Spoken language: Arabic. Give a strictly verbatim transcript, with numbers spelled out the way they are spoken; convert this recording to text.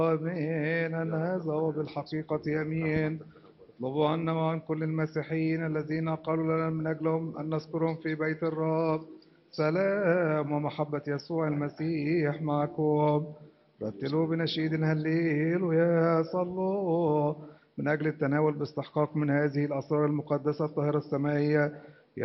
آمين. أن هذا هو بالحقيقة يمين. اطلبوا عنا وعن كل المسيحيين الذين قالوا لنا من أجلهم أن نذكرهم في بيت الرب. سلام ومحبة يسوع المسيح معكم. رتلوا بنشيد هليل ويا صلوا من أجل التناول باستحقاق من هذه الأسرار المقدسة الطاهرة السمائية